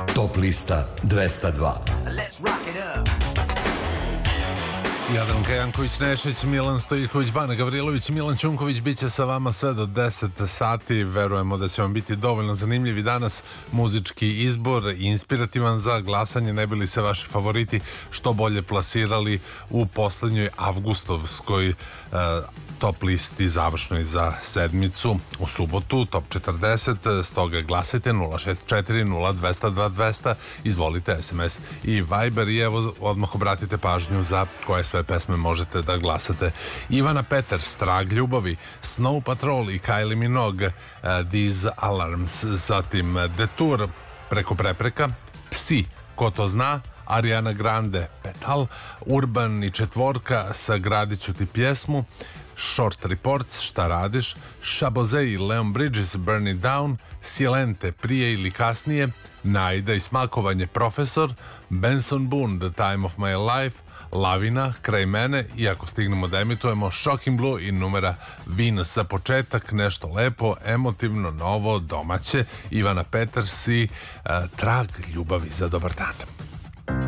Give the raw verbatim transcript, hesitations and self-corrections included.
Top lista dvesta dva. Let's rock it up. Jadranka Janković-Nešić, Milan Stojiković, Bana Gavrilović i Milan Ćunković bit će sa vama sve do deset sati. Verujemo da će vam biti dovoljno zanimljivi danas muzički izbor, inspirativan za glasanje, ne bi li se vaši favoriti što bolje plasirali u poslednjoj avgustovskoj e, top listi završnoj za sedmicu u subotu, top četrdeset. Stoga glasajte nula šest četiri nula dva zero dva dva zero zero, izvolite es em es i Viber i evo odmah obratite pažnju za koje sve pesme možete da glasate. Ivana Peters, Trag ljubavi, Snow Patrol i Kylie Minogue, uh, These Alarms, zatim Detour, Preko prepreka, Psi, Ko to zna, Ariana Grande, Petal, Urban i Četvorka, Sagradit ću ti pjesmu, Short Reports, Šta radiš, Šaboze i Leon Bridges, Burn It Down, Silente, Prije ili kasnije, Najda i Smakovanje, Profesor, Benson Boone, The Time of My Life, Lavina, Kraj mene i ako stignemo da emitujemo Shocking Blue i numera Venus. Za početak nešto lepo, emotivno, novo, domaće, Ivana Peters i uh, Trag ljubavi za dobar dan.